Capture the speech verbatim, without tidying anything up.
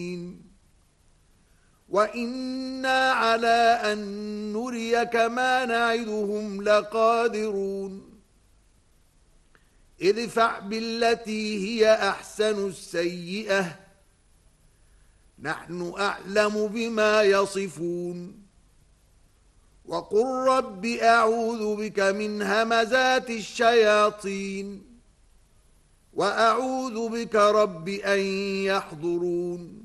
وَإِنَّا عَلَى أَن نُّرِيَكَ مَا نَعِدُهُمْ لَقَادِرُونَ ادْفَعْ بِالَّتِي هِيَ أَحْسَنُ السَّيِّئَةَ نَحْنُ أَعْلَمُ بِمَا يَصِفُونَ وَقُلْ رَبِّ أَعُوذُ بِكَ مِنْ هَمَزَاتِ الشَّيَاطِينِ وَأَعُوذُ بِكَ رَبِّ أَن يَحْضُرُونِ